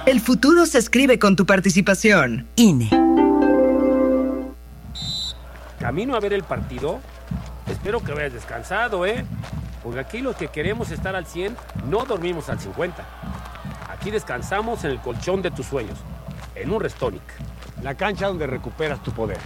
El futuro se escribe con tu participación. INE. Camino a ver el partido. Espero que vayas descansado, porque aquí los que queremos estar al 100 no dormimos al 50. Aquí descansamos en el colchón de tus sueños, en un Restonic. La cancha donde recuperas tu poder.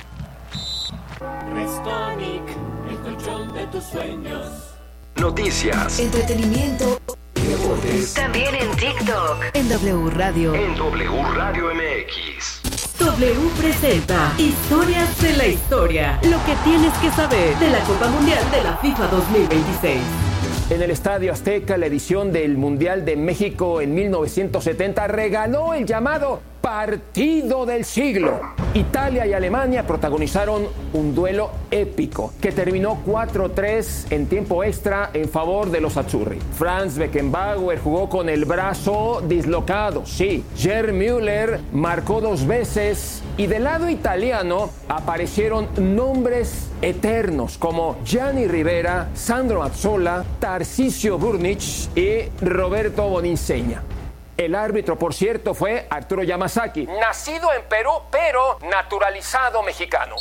Restonic, el colchón de tus sueños. Noticias, entretenimiento, deportes. También en TikTok. En W Radio. En W Radio MX. W presenta Historias de la Historia. Lo que tienes que saber de la Copa Mundial de la FIFA 2026. En el Estadio Azteca, la edición del Mundial de México en 1970 regaló el llamado Partido del Siglo. Italia y Alemania protagonizaron un duelo épico que terminó 4-3 en tiempo extra en favor de los azzurri. Franz Beckenbauer jugó con el brazo dislocado, sí. Gerd Müller marcó 2 veces y del lado italiano aparecieron nombres eternos como Gianni Rivera, Sandro Mazzola, Tarcisio Burnic y Roberto Boninsegna. El árbitro, por cierto, fue Arturo Yamasaki, nacido en Perú, pero naturalizado mexicano.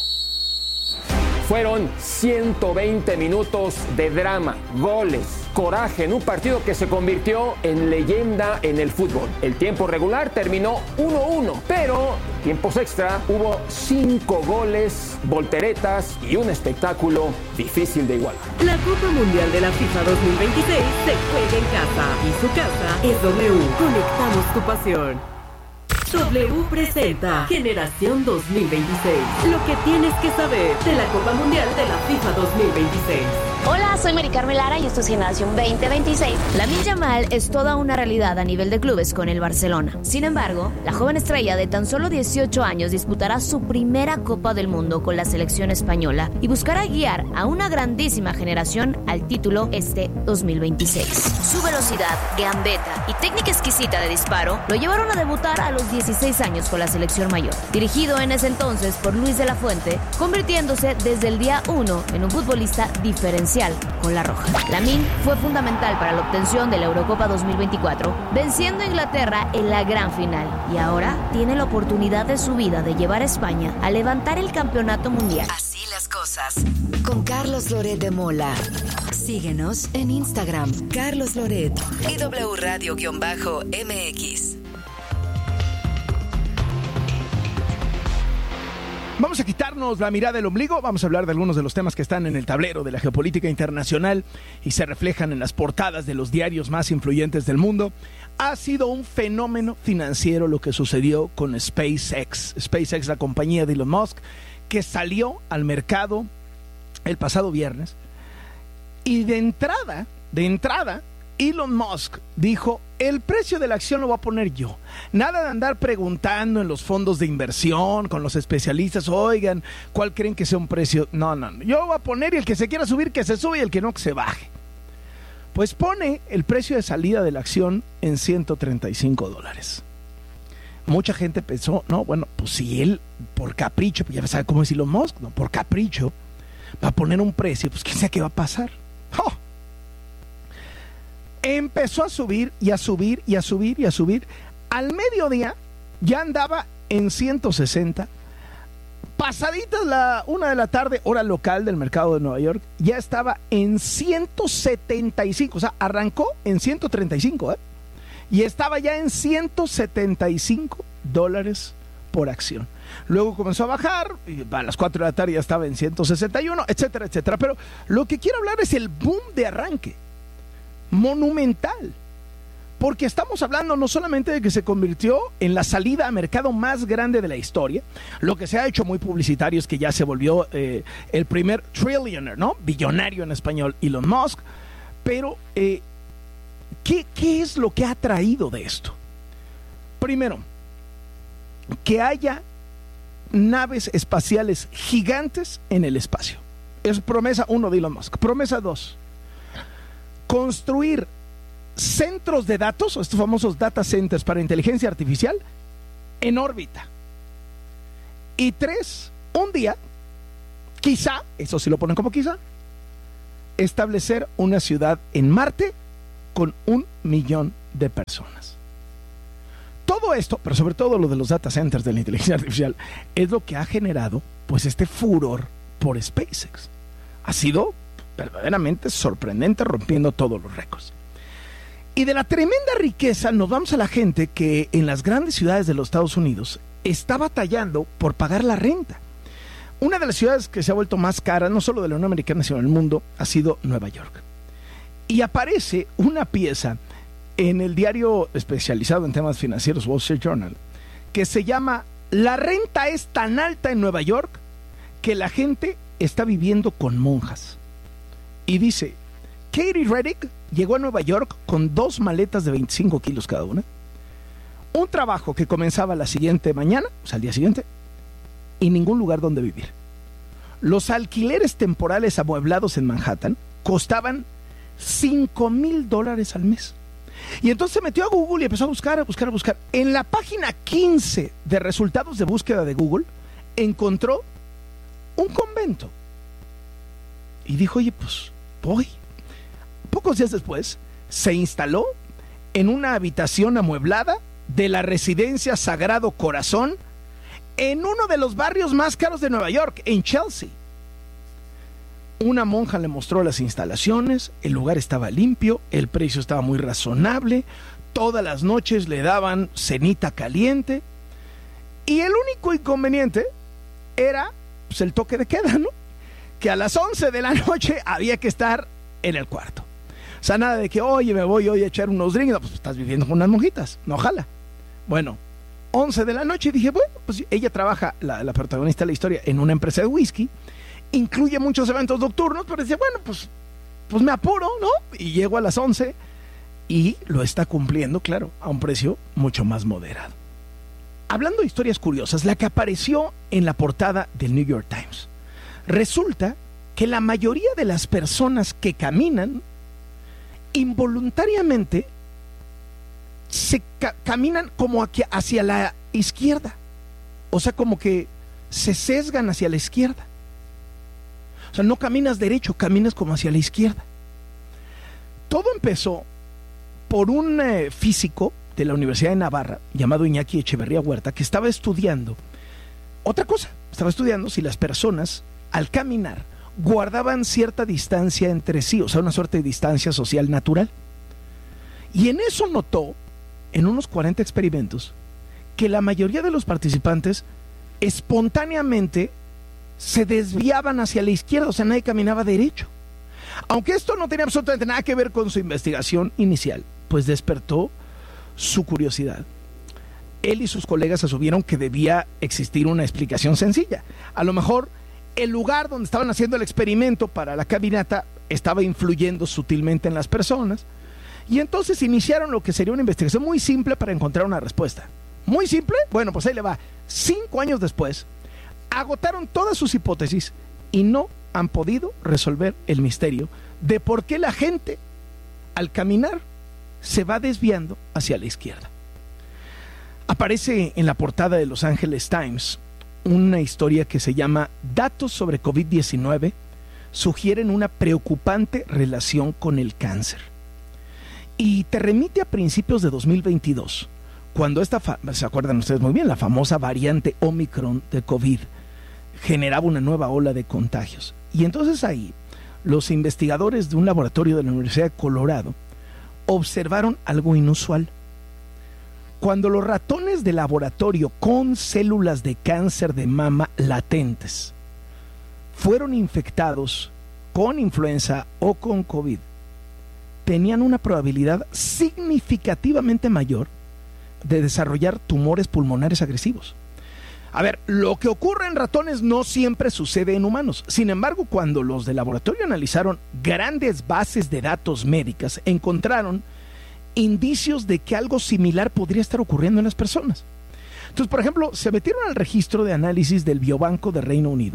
Fueron 120 minutos de drama, goles, coraje en un partido que se convirtió en leyenda en el fútbol. El tiempo regular terminó 1-1, pero tiempos extra hubo 5 goles, volteretas y un espectáculo difícil de igualar. La Copa Mundial de la FIFA 2026 se juega en casa y su casa es W. Conectamos tu pasión. W presenta Generación 2026. Lo que tienes que saber de la Copa Mundial de la FIFA 2026. Hola, soy Mari Carmen Lara y esto es Generación 2026. Lamine Yamal es toda una realidad a nivel de clubes con el Barcelona. Sin embargo, la joven estrella de tan solo 18 años disputará su primera Copa del Mundo con la selección española y buscará guiar a una grandísima generación al título este 2026. Su velocidad, gambeta y técnica exquisita de disparo lo llevaron a debutar a los 16 años con la selección mayor. Dirigido en ese entonces por Luis de la Fuente, convirtiéndose desde el día 1 en un futbolista diferencial con la roja. Lamine fue fundamental para la obtención de la Eurocopa 2024, venciendo a Inglaterra en la gran final, y ahora tiene la oportunidad de su vida de llevar a España a levantar el campeonato mundial. Así las cosas. Con Carlos Loret de Mola. Síguenos en Instagram, Carlos Loret y W Radio-MX. Vamos a quitarnos la mirada del ombligo, vamos a hablar de algunos de los temas que están en el tablero de la geopolítica internacional y se reflejan en las portadas de los diarios más influyentes del mundo. Ha sido un fenómeno financiero lo que sucedió con SpaceX. SpaceX, la compañía de Elon Musk, que salió al mercado el pasado viernes. Y de entrada, Elon Musk dijo, el precio de la acción lo voy a poner yo. Nada de andar preguntando en los fondos de inversión, con los especialistas, oigan, ¿cuál creen que sea un precio? No. Yo voy a poner y el que se quiera subir, que se sube y el que no, que se baje. Pues pone el precio de salida de la acción en $135. Mucha gente pensó, no, bueno, pues si él, por capricho, pues ya sabe cómo es Elon Musk, ¿no? Por capricho, va a poner un precio, pues quién sabe qué va a pasar. ¡Oh! Empezó a subir y a subir y a subir y a subir. Al mediodía ya andaba en 160. Pasaditas la 1 de la tarde, hora local del mercado de Nueva York, ya estaba en 175. O sea, arrancó en 135, y estaba ya en $175 por acción. Luego comenzó a bajar, y a las 4 de la tarde ya estaba en 161, etcétera, etcétera. Pero lo que quiero hablar es el boom de arranque. Monumental, porque estamos hablando no solamente de que se convirtió en la salida a mercado más grande de la historia, lo que se ha hecho muy publicitario es que ya se volvió el primer trillionaire, ¿no? Billonario en español, Elon Musk, pero ¿qué es lo que ha traído de esto? Primero, que haya naves espaciales gigantes en el espacio. Es promesa 1 de Elon Musk. Promesa 2, construir centros de datos, estos famosos data centers para inteligencia artificial, en órbita. Y 3, un día, quizá, eso sí lo ponen como quizá, establecer una ciudad en Marte con 1 millón de personas. Todo Todo esto, pero sobre todo lo de los data centers de la inteligencia artificial, es lo que ha generado pues este furor por SpaceX. Ha sido verdaderamente sorprendente, rompiendo todos los récords. Y de la tremenda riqueza nos vamos a la gente que en las grandes ciudades de los Estados Unidos está batallando por pagar la renta. Una de las ciudades que se ha vuelto más cara, no solo de la Unión Americana, sino del mundo, ha sido Nueva York. Y aparece una pieza en el diario especializado en temas financieros, Wall Street Journal, que se llama "La renta es tan alta en Nueva York que la gente está viviendo con monjas". Y dice, Katie Reddick llegó a Nueva York con 2 maletas de 25 kilos cada una, un trabajo que comenzaba la siguiente mañana, o sea, al día siguiente, y ningún lugar donde vivir. Los alquileres temporales amueblados en Manhattan costaban $5,000 al mes. Y entonces se metió a Google y empezó a buscar. En la página 15 de resultados de búsqueda de Google, encontró un convento. Y dijo, oye, pues voy. Pocos días después, se instaló en una habitación amueblada de la residencia Sagrado Corazón, en uno de los barrios más caros de Nueva York, en Chelsea. Una monja le mostró las instalaciones, el lugar estaba limpio, el precio estaba muy razonable, todas las noches le daban cenita caliente, y el único inconveniente era pues, el toque de queda, ¿no? Que a las 11 de la noche había que estar en el cuarto. O sea, nada de que, oye, me voy hoy a echar unos drinks, no, pues estás viviendo con unas monjitas, no jala. Bueno, 11 de la noche, y dije, bueno, pues ella trabaja, la protagonista de la historia, en una empresa de whisky, incluye muchos eventos nocturnos, pero decía, bueno, pues me apuro, ¿no? Y llego a las 11 y lo está cumpliendo, claro, a un precio mucho más moderado. Hablando de historias curiosas, la que apareció en la portada del New York Times, resulta que la mayoría de las personas que caminan involuntariamente caminan como hacia la izquierda, o sea, como que se sesgan hacia la izquierda. O sea, no caminas derecho, caminas como hacia la izquierda. Todo empezó por un físico de la Universidad de Navarra llamado Iñaki Echeverría Huerta, que estaba estudiando otra cosa. Estaba estudiando si las personas al caminar guardaban cierta distancia entre sí, o sea, una suerte de distancia social natural. Y en eso notó, en unos 40 experimentos, que la mayoría de los participantes espontáneamente se desviaban hacia la izquierda, o sea, nadie caminaba derecho. Aunque esto no tenía absolutamente nada que ver con su investigación inicial, pues despertó su curiosidad. Él y sus colegas asumieron que debía existir una explicación sencilla. A lo mejor el lugar donde estaban haciendo el experimento para la caminata estaba influyendo sutilmente en las personas, y entonces iniciaron lo que sería una investigación muy simple para encontrar una respuesta. ¿Muy simple? Bueno, pues ahí le va. 5 años después, agotaron todas sus hipótesis y no han podido resolver el misterio de por qué la gente al caminar se va desviando hacia la izquierda. Aparece en la portada de Los Angeles Times una historia que se llama "Datos sobre COVID-19 sugieren una preocupante relación con el cáncer", y te remite a principios de 2022, cuando se acuerdan ustedes muy bien, la famosa variante Omicron de COVID generaba una nueva ola de contagios. Y entonces ahí los investigadores de un laboratorio de la Universidad de Colorado observaron algo inusual. Cuando los ratones de laboratorio con células de cáncer de mama latentes fueron infectados con influenza o con COVID, tenían una probabilidad significativamente mayor de desarrollar tumores pulmonares agresivos. A ver, lo que ocurre en ratones no siempre sucede en humanos. Sin embargo, cuando los de laboratorio analizaron grandes bases de datos médicas, encontraron indicios de que algo similar podría estar ocurriendo en las personas. Entonces, por ejemplo, se metieron al registro de análisis del Biobanco de Reino Unido,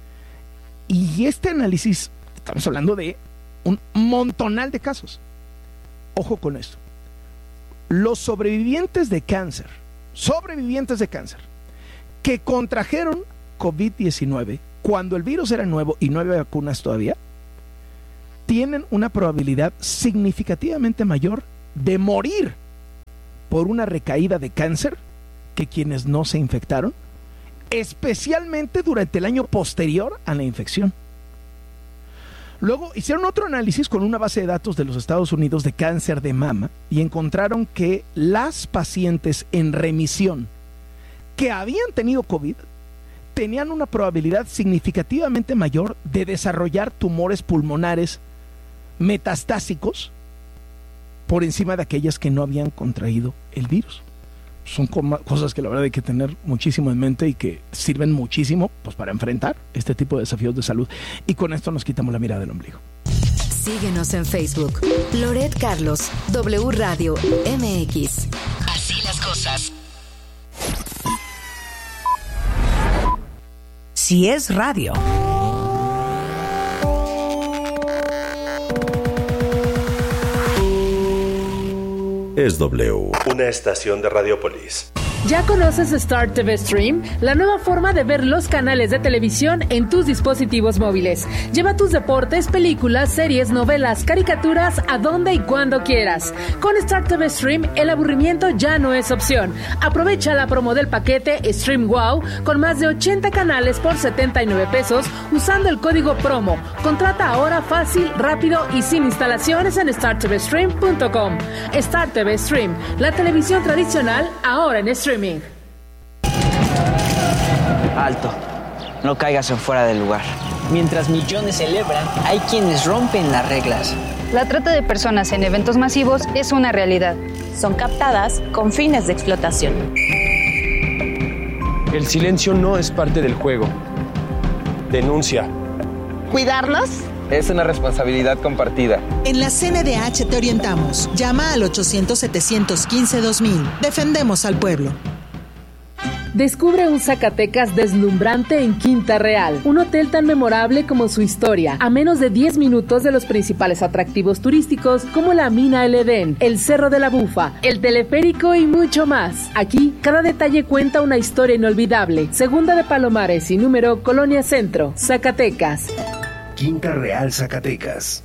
y este análisis, estamos hablando de un montonal de casos. Ojo con esto. Los sobrevivientes de cáncer que contrajeron COVID-19 cuando el virus era nuevo y no había vacunas todavía, tienen una probabilidad significativamente mayor de morir por una recaída de cáncer que quienes no se infectaron, especialmente durante el año posterior a la infección. Luego hicieron otro análisis con una base de datos de los Estados Unidos de cáncer de mama y encontraron que las pacientes en remisión que habían tenido COVID tenían una probabilidad significativamente mayor de desarrollar tumores pulmonares metastásicos por encima de aquellas que no habían contraído el virus. Son cosas que la verdad hay que tener muchísimo en mente y que sirven muchísimo pues, para enfrentar este tipo de desafíos de salud. Y con esto nos quitamos la mirada del ombligo. Síguenos en Facebook. Loret Carlos, W Radio MX. Así las cosas. Si es radio. Es W, una estación de Radiopolis. ¿Ya conoces Star TV Stream? La nueva forma de ver los canales de televisión en tus dispositivos móviles. Lleva tus deportes, películas, series, novelas, caricaturas a donde y cuando quieras. Con Star TV Stream, el aburrimiento ya no es opción. Aprovecha la promo del paquete Stream Wow con más de 80 canales por 79 pesos usando el código PROMO. Contrata ahora fácil, rápido y sin instalaciones en startvstream.com. Star TV Stream, la televisión tradicional ahora en streaming. Alto, no caigas en fuera del lugar. Mientras millones celebran, hay quienes rompen las reglas. La trata de personas en eventos masivos es una realidad. Son captadas con fines de explotación. El silencio no es parte del juego. Denuncia. ¿Cuidarlos? Es una responsabilidad compartida. En la CNDH te orientamos. Llama al 800-715-2000. Defendemos al pueblo. Descubre un Zacatecas deslumbrante en Quinta Real, un hotel tan memorable como su historia, a menos de 10 minutos de los principales atractivos turísticos como la Mina El Edén, el Cerro de la Bufa, el teleférico y mucho más. Aquí, cada detalle cuenta una historia inolvidable. Segunda de Palomares y número Colonia Centro, Zacatecas. Quinta Real, Zacatecas.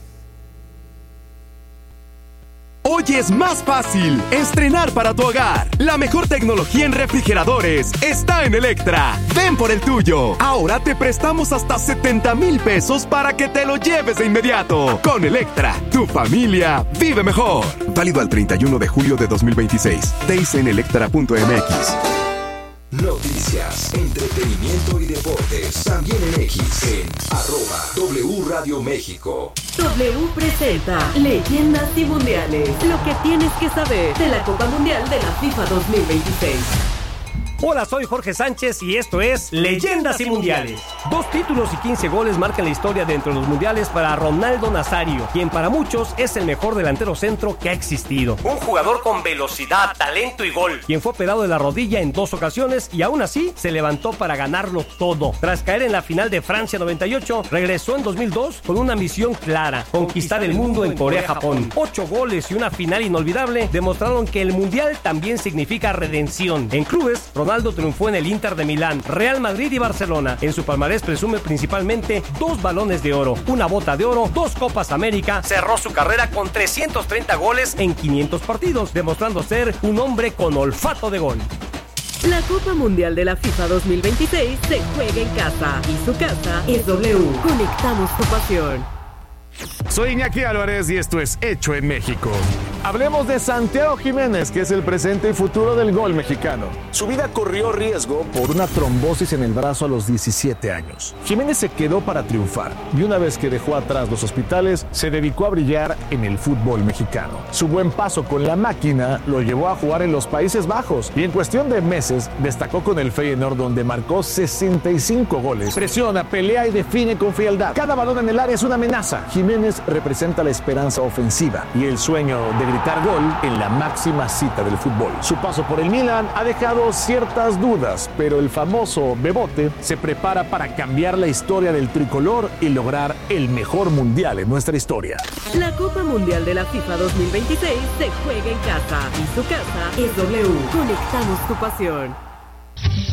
Hoy es más fácil estrenar para tu hogar. La mejor tecnología en refrigeradores está en Electra. Ven por el tuyo. Ahora te prestamos hasta 70,000 pesos para que te lo lleves de inmediato. Con Electra, tu familia vive mejor. Válido al 31 de julio de 2026. Days en electra.mx. Noticias, entretenimiento y deportes, también en X, en @W Radio México. W presenta Leyendas y Mundiales. Lo que tienes que saber de la Copa Mundial de la FIFA 2026. Hola, soy Jorge Sánchez y esto es Leyendas y Mundiales. 2 títulos y 15 goles marcan la historia dentro de los mundiales para Ronaldo Nazario, quien para muchos es el mejor delantero centro que ha existido. Un jugador con velocidad, talento y gol, quien fue operado de la rodilla en 2 ocasiones y aún así se levantó para ganarlo todo. Tras caer en la final de Francia 98, regresó en 2002 con una misión clara: conquistar el mundo en Corea-Japón. 8 goles y una final inolvidable demostraron que el mundial también significa redención. En clubes, Ronaldo triunfó en el Inter de Milán, Real Madrid y Barcelona. En su palmarés presume principalmente 2 balones de oro, una bota de oro, 2 Copas América. Cerró su carrera con 330 goles en 500 partidos, demostrando ser un hombre con olfato de gol. La Copa Mundial de la FIFA 2026 se juega en casa y su casa es W. Conectamos tu pasión. Soy Iñaki Álvarez y esto es Hecho en México. Hablemos de Santiago Jiménez, que es el presente y futuro del gol mexicano. Su vida corrió riesgo por una trombosis en el brazo a los 17 años. Jiménez se quedó para triunfar y una vez que dejó atrás los hospitales, se dedicó a brillar en el fútbol mexicano. Su buen paso con la máquina lo llevó a jugar en los Países Bajos y en cuestión de meses destacó con el Feyenoord, donde marcó 65 goles. Presiona, pelea y define con frialdad. Cada balón en el área es una amenaza. Jiménez representa la esperanza ofensiva y el sueño de gritar gol en la máxima cita del fútbol. Su paso por el Milan ha dejado ciertas dudas, pero el famoso Bebote se prepara para cambiar la historia del tricolor y lograr el mejor mundial en nuestra historia. La Copa Mundial de la FIFA 2026 se juega en casa y su casa es W. Conectamos tu pasión.